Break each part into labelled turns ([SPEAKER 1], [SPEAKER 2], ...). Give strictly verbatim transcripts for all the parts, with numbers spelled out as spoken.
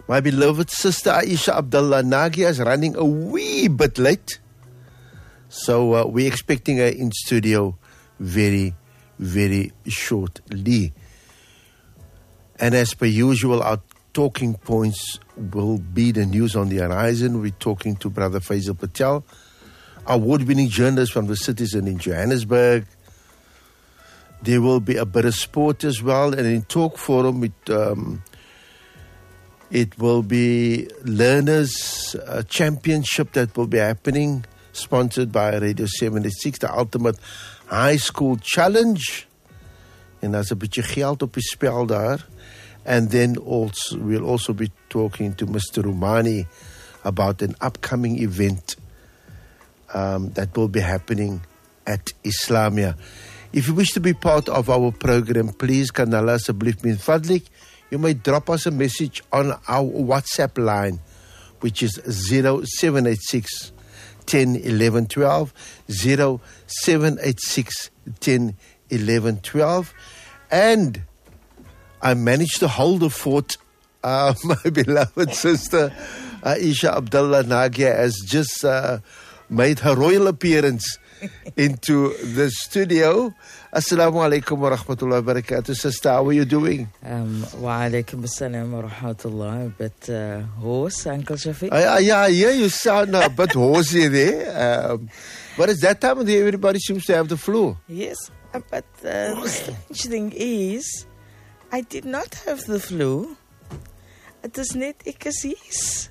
[SPEAKER 1] My beloved sister Aisha Abdullah Nagia is running a wee bit late. So uh, we're expecting her in studio very, very shortly. And as per usual, our talking points will be the news on the horizon. We're talking to Brother Faisal Patel, award-winning journalist from the Citizen in Johannesburg. There will be a bit of sport as well. And in Talk Forum, it, um, it will be Learners uh, Championship that will be happening, sponsored by Radio seventy-six, the ultimate high school challenge. En daar's 'n bietjie geld op die spel daar. And then also we'll also be talking to Mister Rumani about an upcoming event um, that will be happening at Islamia. If you wish to be part of our program, please kan hulle asseblief min fadlik. You may drop us a message on our WhatsApp line, which is zero seven eight six, one zero one one, twelve, zero seven eight six, one zero one one, twelve. And I managed to hold the fort. Uh, my beloved sister Aisha Abdullah Nagia has just uh, made her royal appearance into the studio. Assalamu alaikum wa rahmatullahi wa barakatuh. Sister, how are you doing?
[SPEAKER 2] Um, wa alaikum assalam wa rahmatullahi. A bit uh, hoarse, Uncle Shafiq.
[SPEAKER 1] Uh, yeah, yeah, you sound a bit horsey there. Um, but it's that time of the year everybody seems to have the flu.
[SPEAKER 2] Yes, uh, but uh, the strange thing is, I did not have the flu. It is net ek is yes.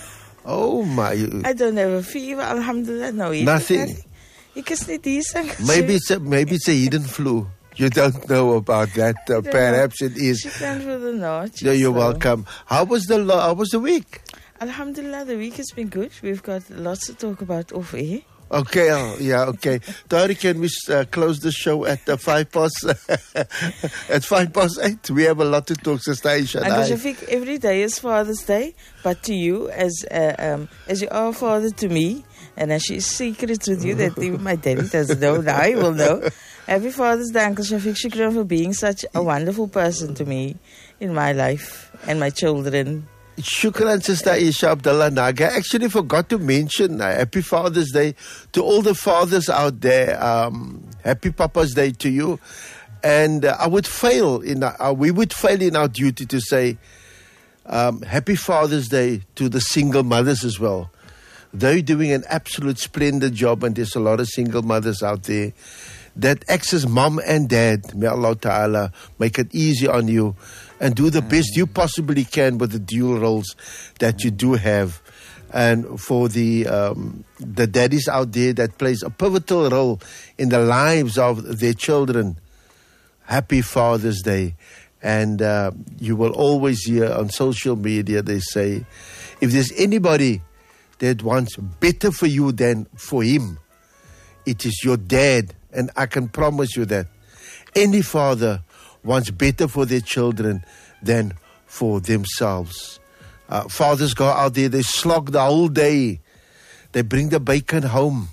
[SPEAKER 1] Oh my.
[SPEAKER 2] I don't have a fever, alhamdulillah. No,
[SPEAKER 1] nothing.
[SPEAKER 2] Ek is net hier.
[SPEAKER 1] Maybe it's a, maybe it's a hidden flu. You don't know about that. Uh, perhaps
[SPEAKER 2] know.
[SPEAKER 1] It is.
[SPEAKER 2] She can for the night.
[SPEAKER 1] No, you're
[SPEAKER 2] so.
[SPEAKER 1] welcome. How was the how was the week?
[SPEAKER 2] Alhamdulillah, the week has been good. We've got lots to talk about off air.
[SPEAKER 1] Okay, oh, yeah, okay. Tari, can we uh, close the show at uh, five past at five past eight? We have a lot to talk, Sister Aisha.
[SPEAKER 2] Uncle Shafiq, every day is Father's Day, but to you, as uh, um, as you are a father to me, and as she is secret with you that even my daddy doesn't know, now I will know. Happy Father's Day, Uncle Shafiq. Shukran for being such a wonderful person to me in my life and my children.
[SPEAKER 1] Shukran, Sister Aisha Abdullah Naga. I actually forgot to mention uh, Happy Father's Day to all the fathers out there. Um, happy Papa's Day to you. And uh, I would fail in uh, we would fail in our duty to say um, Happy Father's Day to the single mothers as well. They're doing an absolute splendid job, and there's a lot of single mothers out there that acts as mom and dad. May Allah Ta'ala make it easy on you and do the best you possibly can with the dual roles that you do have. And for the um, the daddies out there that plays a pivotal role in the lives of their children, happy Father's Day. And uh, you will always hear on social media, they say, if there's anybody that wants better for you than for him, it is your dad. And I can promise you that any father wants better for their children than for themselves. Uh, fathers go out there, they slog the whole day. They bring the bacon home.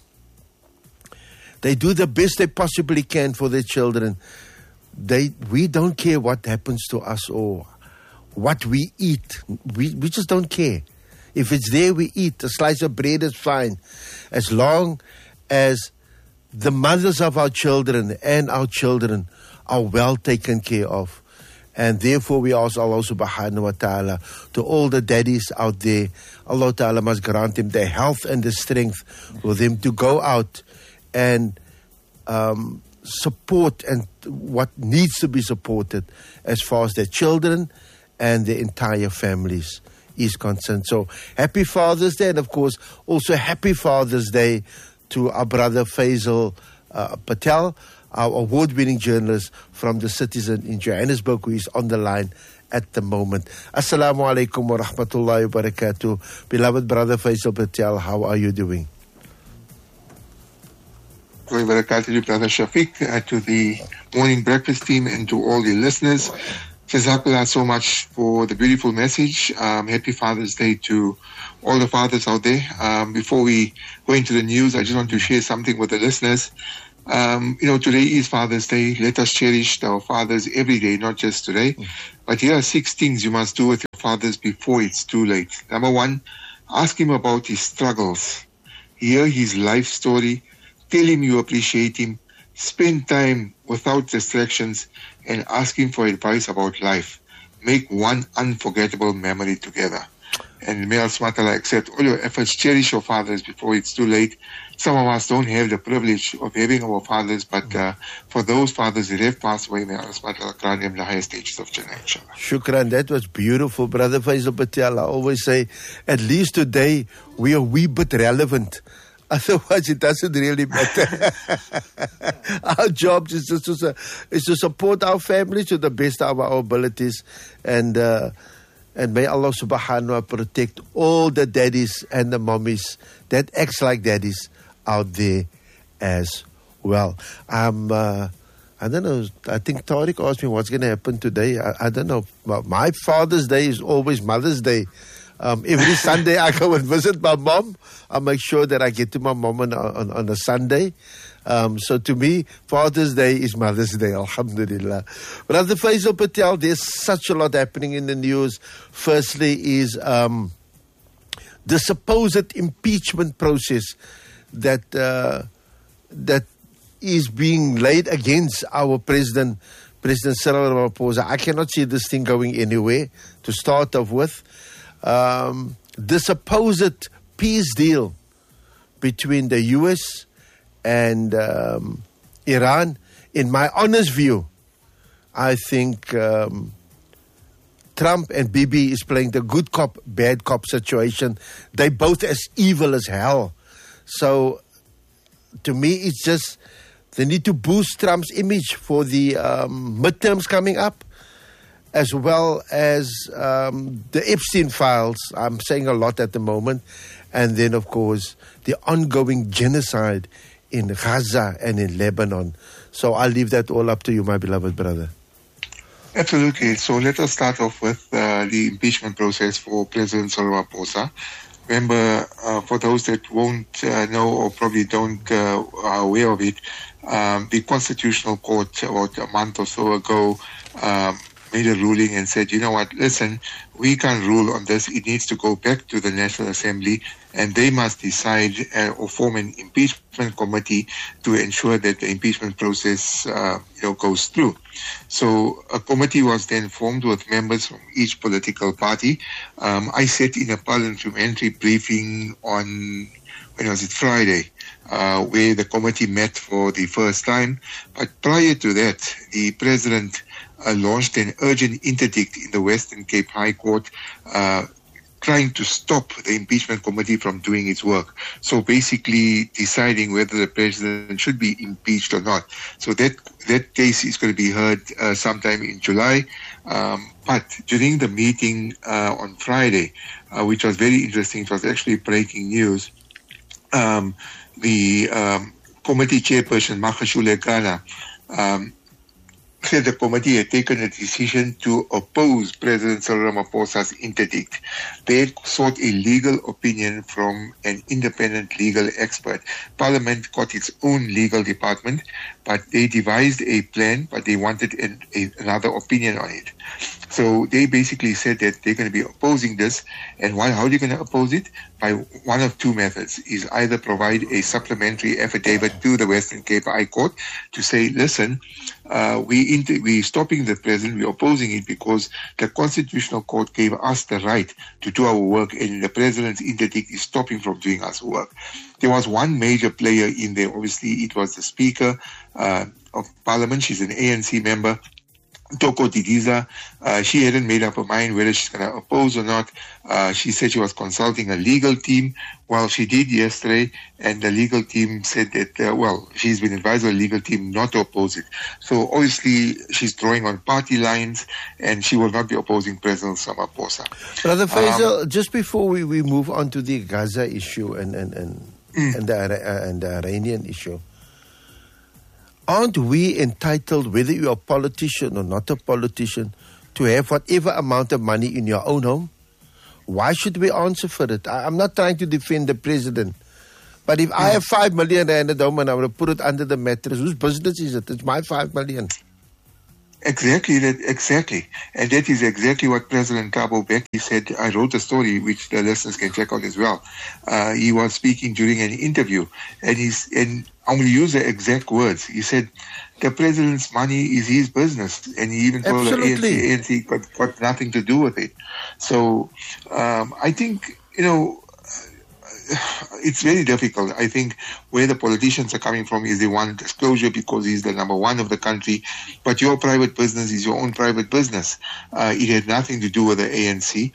[SPEAKER 1] They do the best they possibly can for their children. They, we don't care what happens to us or what we eat. We, we just don't care. If it's there, we eat. A slice of bread is fine. As long as the mothers of our children and our children are well taken care of. And therefore we ask Allah subhanahu wa ta'ala to all the daddies out there, Allah ta'ala must grant them the health and the strength for them to go out and um, support and what needs to be supported as far as their children and their entire families is concerned. So happy Father's Day, and of course also happy Father's Day to our brother Faisal uh, Patel, our award-winning journalist from the Citizen in Johannesburg, who is on the line at the moment. Assalamu alaikum wa rahmatullahi wa barakatuh. Beloved brother Faisal Patel, how are you doing?
[SPEAKER 3] Wa barakatuh, brother Shafiq, uh, to the morning breakfast team and to all your listeners. Jazakallah so much for the beautiful message. Um, happy Father's Day to all the fathers out there. Um, before we go into the news, I just want to share something with the listeners. Um, you know, today is Father's Day. Let us cherish our fathers every day, not just today. Mm. But here are six things you must do with your fathers before it's too late. Number one, ask him about his struggles. Hear his life story. Tell him you appreciate him. Spend time without distractions and ask him for advice about life. Make one unforgettable memory together. And may Allah subhanahu wa ta'ala accept all your efforts. Cherish your fathers before it's too late. Some of us don't have the privilege of having our fathers, but uh, for those fathers that have passed away, may Allah subhanahu wa ta'ala grant them the highest stages of Jannah, inshallah.
[SPEAKER 1] Shukran, that was beautiful, Brother Faisal Patel. I always say, at least today, we are a wee bit relevant. Otherwise, it doesn't really matter. Our job is just to, is to support our families to the best of our abilities. And uh, and may Allah subhanahu wa ta'ala protect all the daddies and the mommies that acts like daddies out there as well. Um, uh, I don't know. I think Tariq asked me what's going to happen today. I, I don't know. My Father's Day is always Mother's Day. Um, every Sunday I go and visit my mom. I make sure that I get to my mom on, on, on a Sunday. Um, so to me, Father's Day is Mother's Day, alhamdulillah. Brother Faisal Patel, there's such a lot happening in the news. Firstly is um, the supposed impeachment process that uh, that is being laid against our president, President Cyril Ramaphosa. I cannot see this thing going anywhere to start off with. Um, the supposed peace deal between the U S and um, Iran, in my honest view, I think um, Trump and Bibi is playing the good cop, bad cop situation. They both as evil as hell. So, to me, it's just they need to boost Trump's image for the um, midterms coming up, as well as um, the Epstein files. I'm saying a lot at the moment. And then, of course, the ongoing genocide in Gaza and in Lebanon. So I'll leave that all up to you, my beloved brother.
[SPEAKER 3] Absolutely. So let us start off with uh, the impeachment process for President Cyril Ramaphosa. Remember, uh, for those that won't uh, know or probably don't uh, are aware of it, um, the Constitutional Court about a month or so ago um, made a ruling and said, you know what, listen, we can't rule on this. It needs to go back to the National Assembly and they must decide uh, or form an impeachment committee to ensure that the impeachment process uh, you know, goes through. So a committee was then formed with members from each political party. Um, I sat in a parliamentary briefing on, when was it, Friday, uh, where the committee met for the first time. But prior to that, the president uh, launched an urgent interdict in the Western Cape High Court, uh, trying to stop the impeachment committee from doing its work. So basically deciding whether the president should be impeached or not. So that that case is going to be heard uh, sometime in July. Um, but during the meeting uh, on Friday, uh, which was very interesting, it was actually breaking news, um, the um, committee chairperson, Makashule Ghana, um, said the committee had taken a decision to oppose President Cyril Ramaphosa's interdict. They had sought a legal opinion from an independent legal expert. Parliament got its own legal department, but they devised a plan, but they wanted an, a, another opinion on it. So they basically said that they're going to be opposing this. And why, how are they going to oppose it? By one of two methods, is either provide a supplementary affidavit to the Western Cape High Court to say, listen, uh, we inter- we're stopping the president, we're opposing it because the Constitutional Court gave us the right to do our work and the president's interdict is stopping from doing our work. There was one major player in there, obviously it was the Speaker uh, of Parliament, she's an A N C member, Toko Didiza. Uh, she hadn't made up her mind whether she's going to oppose or not. Uh, she said she was consulting a legal team. Well, she did yesterday, and the legal team said that, uh, well, she's been advised by the legal team not to oppose it. So obviously, she's drawing on party lines, and she will not be opposing President Ramaphosa.
[SPEAKER 1] Brother Faisal, um, just before we, we move on to the Gaza issue and, and, and, mm. and, the, uh, and the Iranian issue, aren't we entitled, whether you're a politician or not a politician, to have whatever amount of money in your own home? Why should we answer for it? I, I'm not trying to defend the president, But if I have five million rand at home and I want to put it under the mattress, whose business is it? It's my five million.
[SPEAKER 3] Exactly, that, exactly. And that is exactly what President Thabo Mbeki said. I wrote a story which the listeners can check out as well. Uh, he was speaking during an interview, and he's, and I'm going to use the exact words. He said, the president's money is his business. And he even told the A N C, A N C got, got nothing to do with it. So um, I think, you know, it's very difficult. I think where the politicians are coming from is they want disclosure because he's the number one of the country. But your private business is your own private business. Uh, it had nothing to do with the A N C.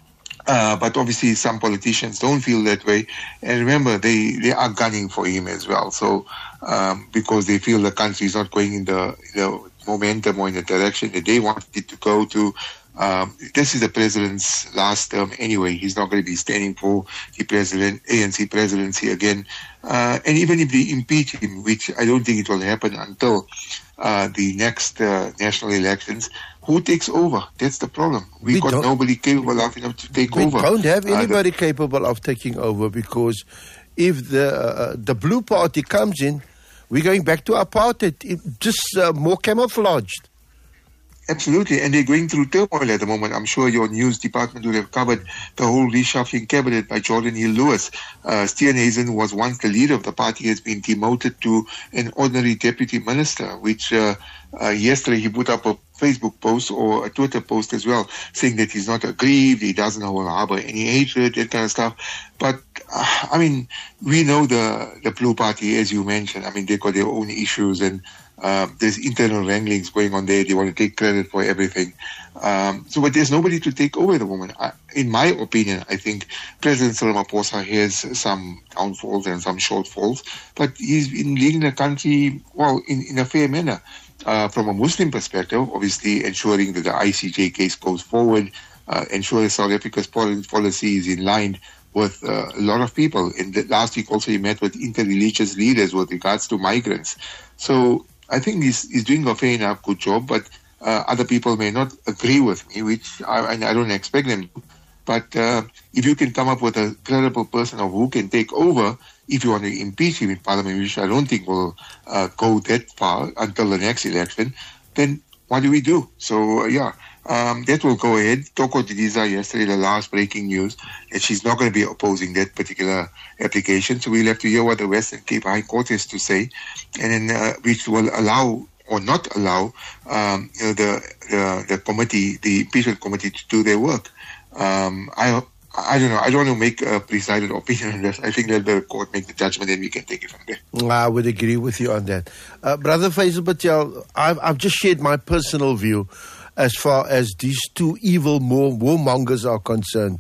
[SPEAKER 3] Uh, but obviously some politicians don't feel that way. And remember, they, they are gunning for him as well. So um, because they feel the country is not going in the, the momentum or in the direction that they want it to go to. Um, this is the president's last term anyway. He's not going to be standing for the president, A N C presidency again. Uh, and even if they impeach him, which I don't think it will happen until uh, the next uh, national elections, who takes over? That's the problem. We, we got nobody capable of enough to take
[SPEAKER 1] we
[SPEAKER 3] over.
[SPEAKER 1] We don't have anybody
[SPEAKER 3] uh, the,
[SPEAKER 1] capable of taking over because if the uh, the blue party comes in, we're going back to apartheid, it, just uh, more camouflaged.
[SPEAKER 3] Absolutely, and they're going through turmoil at the moment. I'm sure your news department would have covered the whole reshuffling cabinet by Jordan Hill-Lewis. Uh, Steenhuisen, who was once the leader of the party, has been demoted to an ordinary deputy minister, which uh, uh, yesterday he put up a Facebook post or a Twitter post as well, saying that he's not aggrieved, he doesn't harbor any hatred, that kind of stuff. But, uh, I mean, we know the, the Blue Party, as you mentioned. I mean, they've got their own issues and Uh, there's internal wranglings going on there. They want to take credit for everything. Um, so, but there's nobody to take over the woman. I, in my opinion, I think President Ramaphosa has some downfalls and some shortfalls, but he's been leading the country, well, in, in a fair manner. Uh, from a Muslim perspective, obviously ensuring that the I C J case goes forward, uh, ensuring South Africa's policy is in line with uh, a lot of people. And the, last week also he met with interreligious leaders with regards to migrants. So I think he's, he's doing a fair enough good job, but uh, other people may not agree with me, which I, I don't expect them to. But uh, if you can come up with a credible person of who can take over, if you want to impeach him in Parliament, which I don't think will uh, go that far until the next election, then what do we do? So, uh, yeah, um, that will go ahead. Toko Didiza yesterday, the last breaking news, that she's not going to be opposing that particular application. So we'll have to hear what the Western Cape High Court has to say, and then uh, which will allow or not allow um, you know, the, the the committee, the impeachment committee, to do their work. Um, I I don't know. I don't want to make a presided opinion on this. I think that the court make the judgment and we can take it from there.
[SPEAKER 1] I would agree with you on that. Uh, Brother Faisal Patel, I've, I've just shared my personal view as far as these two evil war, warmongers are concerned.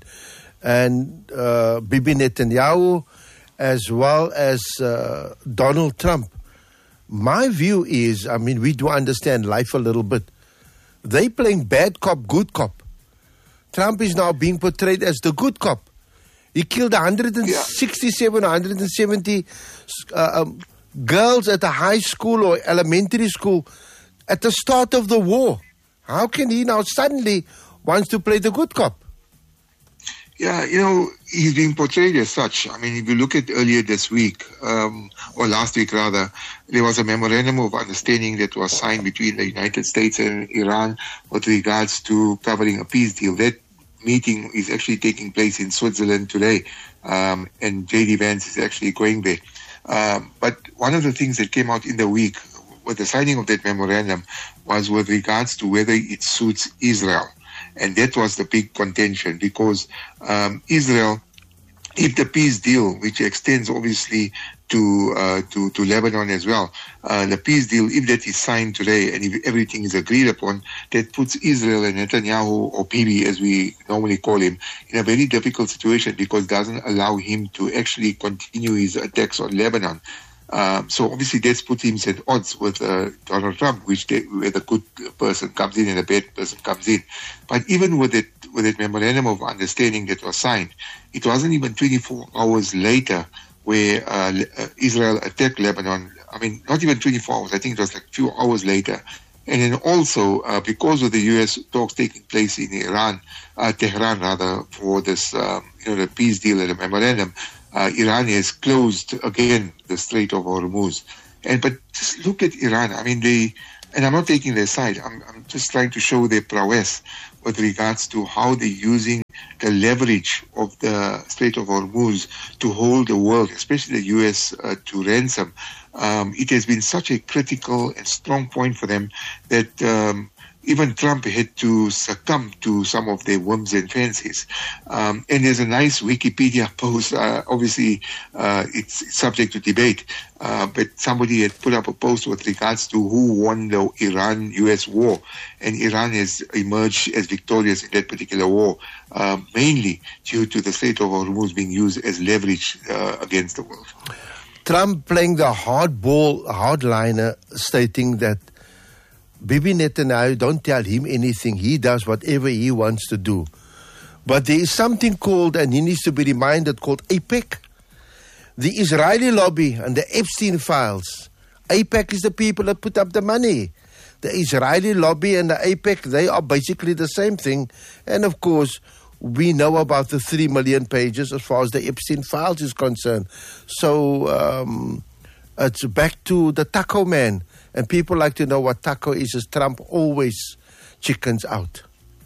[SPEAKER 1] And uh, Bibi Netanyahu as well as uh, Donald Trump. My view is, I mean, we do understand life a little bit. They playing bad cop, good cop. Trump is now being portrayed as the good cop. He killed one hundred sixty-seven, one hundred seventy uh, um, girls at a high school or elementary school at the start of the war. How can he now suddenly wants to play the good cop?
[SPEAKER 3] Yeah, you know, he's being portrayed as such. I mean, if you look at earlier this week, um, or last week rather, there was a memorandum of understanding that was signed between the United States and Iran with regards to covering a peace deal. That meeting is actually taking place in Switzerland today, um, and J D Vance is actually going there. Um, but one of the things that came out in the week with the signing of that memorandum was with regards to whether it suits Israel. And that was the big contention because um, Israel, if the peace deal, which extends obviously to uh, to, to Lebanon as well, uh, the peace deal, if that is signed today and if everything is agreed upon, that puts Israel and Netanyahu, or Bibi as we normally call him, in a very difficult situation because it doesn't allow him to actually continue his attacks on Lebanon. Um, so obviously that's put him at odds with uh, Donald Trump, which they, where the good person comes in and the bad person comes in. But even with it, with that memorandum of understanding that was signed, it wasn't even twenty-four hours later where uh, Israel attacked Lebanon. I mean, not even twenty-four hours. I think it was like a few hours later. And then also, uh, because of the U S talks taking place in Iran, uh, Tehran rather, for this, um, you know, the peace deal and the memorandum, uh, Iran has closed again the Strait of Hormuz. And but just look at Iran. I mean, they, and I'm not taking their side. I'm, I'm just trying to show their prowess with regards to how they're using the leverage of the Strait of Hormuz to hold the world, especially the U S, uh, to ransom. Um, it has been such a critical and strong point for them that um, even Trump had to succumb to some of their whims and fancies. Um, and there's a nice Wikipedia post. Uh, obviously, uh, it's subject to debate. Uh, but somebody had put up a post with regards to who won the Iran-U S war. And Iran has emerged as victorious in that particular war, uh, mainly due to the Strait of Hormuz being used as leverage uh, against the world.
[SPEAKER 1] Trump playing the hardball, hardliner, stating that Bibi Netanyahu, don't tell him anything. He does whatever he wants to do. But there is something called, and he needs to be reminded, called AIPAC. The Israeli lobby and the Epstein files. AIPAC is the people that put up the money. The Israeli lobby and the AIPAC, they are basically the same thing. And of course, we know about the three million pages as far as the Epstein files is concerned. So um, it's back to the taco man. And people like to know what taco is, as Trump always chickens out.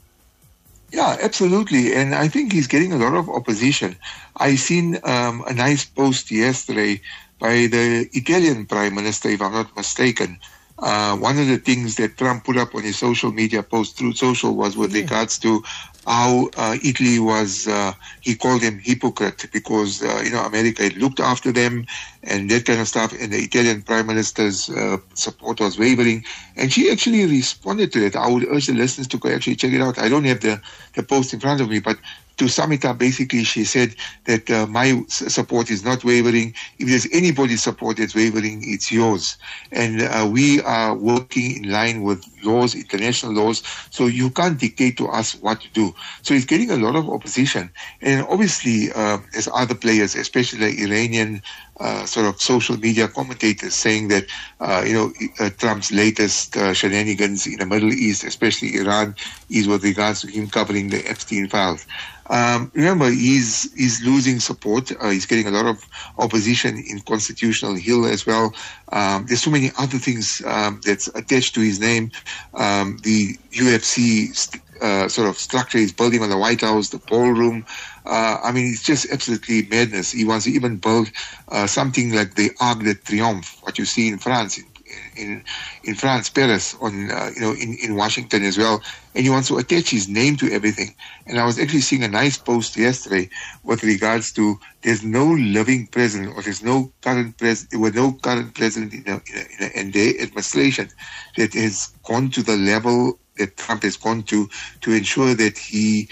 [SPEAKER 3] Yeah, absolutely. And I think he's getting a lot of opposition. I seen um, a nice post yesterday by the Italian Prime Minister, if I'm not mistaken. Uh, one of the things that Trump put up on his social media post through social was with yeah. regards to how uh, Italy was, uh, he called them hypocrite because, uh, you know, America had looked after them and that kind of stuff. And the Italian Prime Minister's uh, support was wavering. And she actually responded to it. I would urge the listeners to actually check it out. I don't have the, the post in front of me, but to sum it up, basically, she said that uh, my support is not wavering. If there's anybody's support that's wavering, it's yours. And uh, we are working in line with laws, international laws, so you can't dictate to us what to do. So it's getting a lot of opposition. And obviously, uh, there's other players, especially the Iranian uh, sort of social media commentators saying that, uh, you know, uh, Trump's latest uh, shenanigans in the Middle East, especially Iran, is with regards to him covering the Epstein files. Um, remember, he's he's losing support. Uh, he's getting a lot of opposition in Constitutional Hill as well. Um, there's so many other things um, that's attached to his name. Um, the U F C st- uh, sort of structure he's building on the White House, the ballroom. Uh, I mean, it's just absolutely madness. He wants to even build uh, something like the Arc de Triomphe, what you see in France, in in, in France, Paris, on uh, you know, in, in Washington as well. And he wants to attach his name to everything. And I was actually seeing a nice post yesterday with regards to there's no living president, or there's no current president, there were no current president in, a, in, a, in, a, in their administration that has gone to the level that Trump has gone to to ensure that he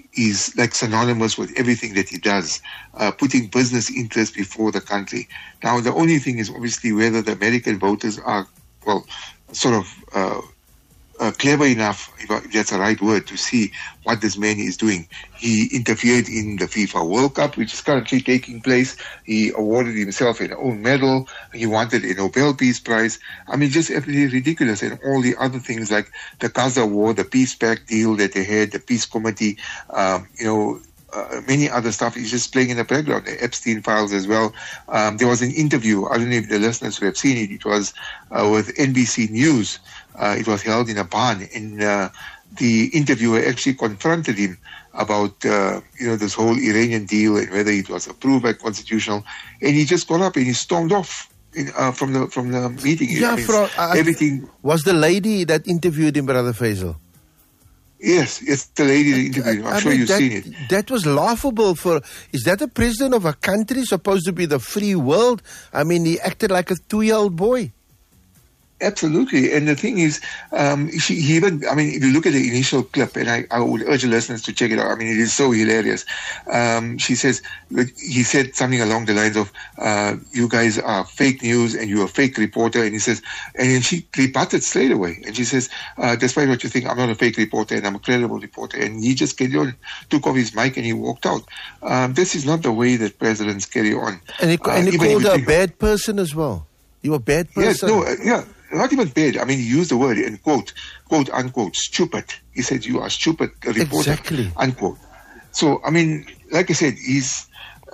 [SPEAKER 3] is like synonymous with everything that he does, uh, putting business interests before the country. Now, the only thing is obviously whether the American voters are, well, sort of uh, uh, clever enough, if, if that's the right word, to see what this man is doing. He interfered in the FIFA World Cup, which is currently taking place. He awarded himself an own medal. He wanted a Nobel Peace Prize. I mean, just absolutely ridiculous. And all the other things like the Gaza War, the Peace Pact deal that they had, the Peace Committee, um, you know, Uh, many other stuff is just playing in the background. The Epstein files as well. Um, there was an interview, I don't know if the listeners would have seen it, it was uh, with N B C News. Uh, it was held in a barn, and uh, the interviewer actually confronted him about uh, you know, this whole Iranian deal and whether it was approved by constitutional, and he just got up and he stormed off in, uh, from the from the meeting.
[SPEAKER 1] Yeah, from, uh, everything was the lady that interviewed him, Brother Faisal.
[SPEAKER 3] Yes, it's the lady that interviewed him. I'm I sure mean, you've
[SPEAKER 1] that,
[SPEAKER 3] seen it.
[SPEAKER 1] That was laughable. For is that the president of a country supposed to be the free world? I mean, he acted like a two-year-old boy.
[SPEAKER 3] Absolutely. And the thing is, um, she, he even, I mean, if you look at the initial clip, and I, I would urge the listeners to check it out. I mean, it is so hilarious. Um, she says, he said something along the lines of, uh, you guys are fake news and you're a fake reporter. And he says, and then she rebutted straight away. And she says, uh, despite what you think, I'm not a fake reporter and I'm a credible reporter. And he just carried on, took off his mic and he walked out. Um, this is not the way that presidents carry on.
[SPEAKER 1] And he, uh, and he called her a bad person as well. You're a bad person.
[SPEAKER 3] Yes, no, uh, yeah. Not even bad. I mean, he used the word in quote, quote, unquote, stupid. He said, you are stupid reporter,
[SPEAKER 1] exactly.
[SPEAKER 3] unquote. So, I mean, like I said, he's,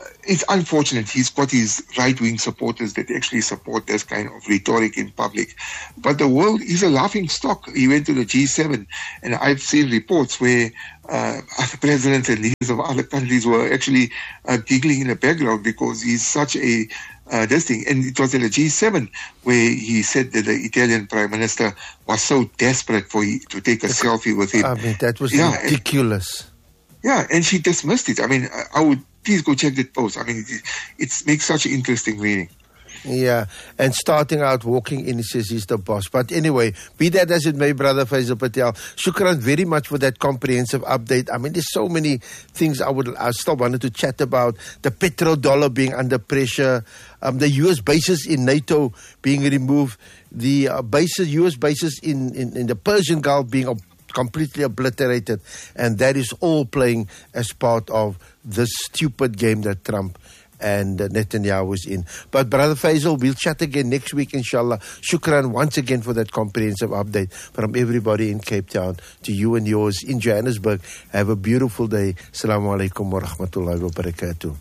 [SPEAKER 3] it's unfortunate he's got his right-wing supporters that actually support this kind of rhetoric in public. But the world is a laughing stock. He went to the G seven, and I've seen reports where uh, other presidents and leaders of other countries were actually uh, giggling in the background because he's such a uh, this thing. And it was in the G seven where he said that the Italian Prime Minister was so desperate for he, to take a selfie with him.
[SPEAKER 1] I mean, that was
[SPEAKER 3] yeah,
[SPEAKER 1] ridiculous.
[SPEAKER 3] And, yeah, and she dismissed it. I mean, I, I would please go check that post. I mean, it, it makes such an interesting reading.
[SPEAKER 1] Yeah, and starting out walking in, he says he's the boss. But anyway, be that as it may, Brother Faisal Patel, shukran very much for that comprehensive update. I mean, there's so many things I would, I still wanted to chat about. The petrodollar being under pressure, um, the U S bases in NATO being removed, the uh, bases, U S bases in, in, in the Persian Gulf being ob- completely obliterated. And that is all playing as part of this stupid game that Trump and uh, Netanyahu is in. But Brother Faisal, we'll chat again next week, inshallah. Shukran once again for that comprehensive update from everybody in Cape Town to you and yours in Johannesburg. Have a beautiful day. Assalamu alaikum wa rahmatullahi wa barakatuh.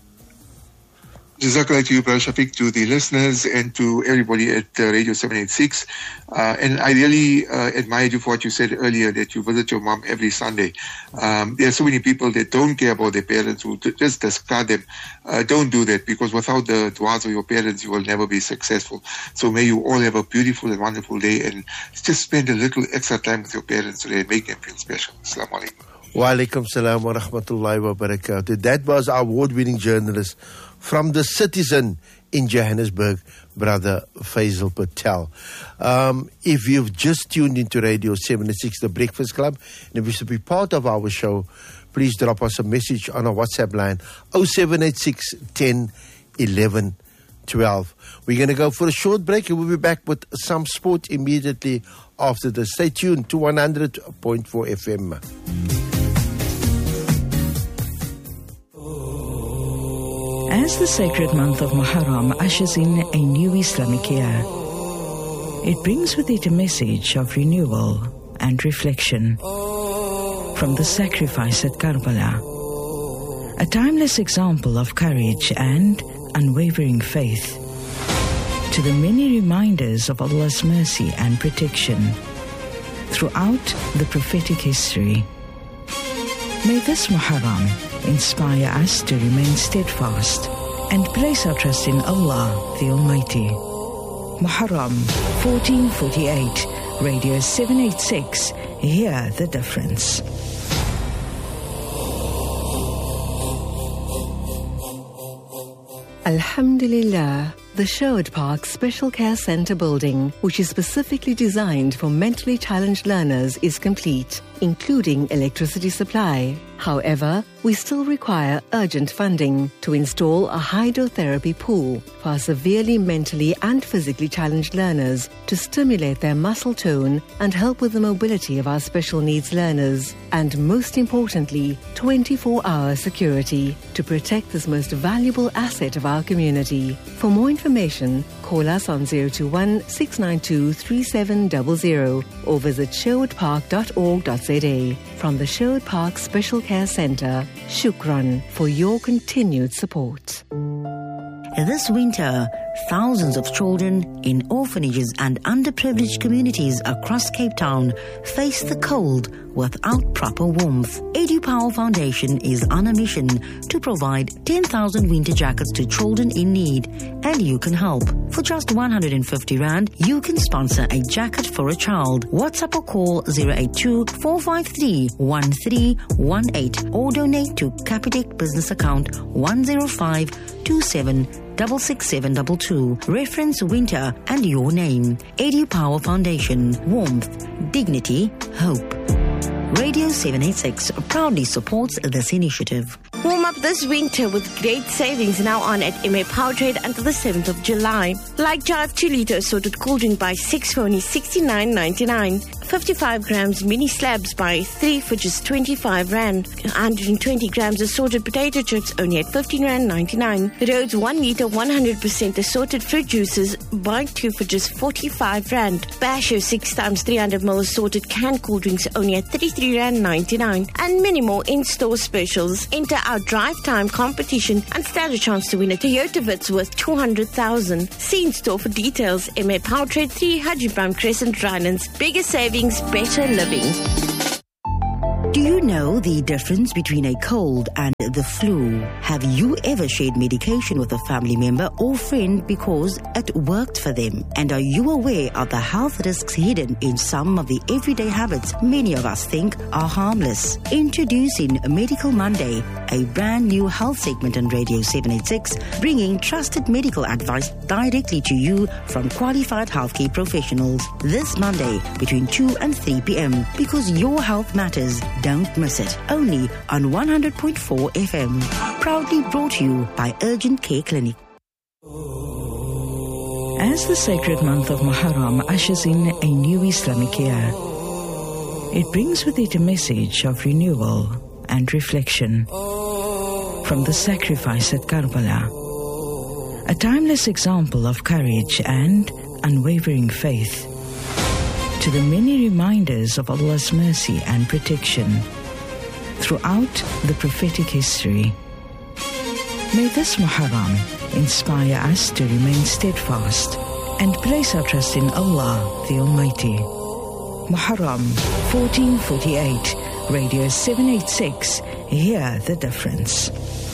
[SPEAKER 3] Jazakallah to you, Brother Shafiq, to the listeners and to everybody at uh, Radio seven eighty-six. Uh, and I really uh, admired you for what you said earlier, that you visit your mom every Sunday. Um, there are so many people that don't care about their parents, who t- just discard them. Uh, don't do that, because without the du'as of your parents, you will never be successful. So may you all have a beautiful and wonderful day, and just spend a little extra time with your parents today and make them feel special. Assalamu alaikum.
[SPEAKER 1] Wa alaikum salam wa rahmatullahi wa barakatuh. That was our award-winning journalist from The Citizen in Johannesburg, Brother Faisal Patel. Um, if you've just tuned into Radio seventy-six, The Breakfast Club, and if you wish to be part of our show, please drop us a message on our WhatsApp line, oh seven eight six, ten, eleven, twelve. We're going to go for a short break, and we'll be back with some sport immediately after this. Stay tuned to one hundred point four F M.
[SPEAKER 4] As the sacred month of Muharram ushers in a new Islamic year, it brings with it a message of renewal and reflection. From the sacrifice at Karbala, a timeless example of courage and unwavering faith, to the many reminders of Allah's mercy and protection throughout the prophetic history. May this Muharram inspire us to remain steadfast and place our trust in Allah the Almighty. Muharram fourteen forty-eight, Radio seven eighty-six, hear the difference.
[SPEAKER 5] Alhamdulillah. The Sherwood Park Special Care Centre building, which is specifically designed for mentally challenged learners, is complete, including electricity supply. However, we still require urgent funding to install a hydrotherapy pool for severely mentally and physically challenged learners to stimulate their muscle tone and help with the mobility of our special needs learners. And most importantly, twenty-four hour security to protect this most valuable asset of our community. For more information, call us on zero two one, six nine two, three seven zero zero or visit sherwood park dot org dot z a. From the Sherwood Park Special Care Centre, shukran for your continued support.
[SPEAKER 6] This winter, thousands of children in orphanages and underprivileged communities across Cape Town face the cold without proper warmth. EduPower Foundation is on a mission to provide ten thousand winter jackets to children in need, and you can help. For just one hundred fifty rand, you can sponsor a jacket for a child. WhatsApp or call zero eight two, four five three, one three one eight or donate to Capitec business account one zero five two seven six six seven two two. Reference winter and your name. EduPower Foundation. Warmth, dignity, hope. Radio seven eighty-six proudly supports this initiative.
[SPEAKER 7] Warm up this winter with great savings now on at M A Powertrade until the seventh of July. Like Jar two litre assorted cool drink by six for only sixty-nine ninety-nine. fifty-five grams mini slabs by three for just twenty-five rand. one hundred twenty grams assorted potato chips only at fifteen rand ninety-nine. Rhodes one litre one hundred percent assorted fruit juices buy two for just forty-five rand. Basho six times three hundred milliliters assorted canned cool drinks only at thirty-three rand ninety-nine. And many more in-store specials. Enter our drive time competition and stand a chance to win a Toyota Vitz worth two hundred thousand. See in store for details. M A Powertrade three, Haji Brown Crescent, Rylands. Bigger savings, better living.
[SPEAKER 6] Do you know the difference between a cold and the flu? Have you ever shared medication with a family member or friend because it worked for them? And are you aware of the health risks hidden in some of the everyday habits many of us think are harmless? Introducing Medical Monday, a brand new health segment on Radio seven eighty-six, bringing trusted medical advice directly to you from qualified healthcare professionals. This Monday between two and three p.m. because your health matters. Don't miss it. Only on one hundred point four F M. Proudly brought to you by Urgent Care Clinic.
[SPEAKER 4] As the sacred month of Muharram ushers in a new Islamic year, it brings with it a message of renewal and reflection. From the sacrifice at Karbala, a timeless example of courage and unwavering faith, to the many reminders of Allah's mercy and protection throughout the prophetic history. May this Muharram inspire us to remain steadfast and place our trust in Allah the Almighty. Muharram fourteen forty-eight, Radio seven eighty-six, hear the difference.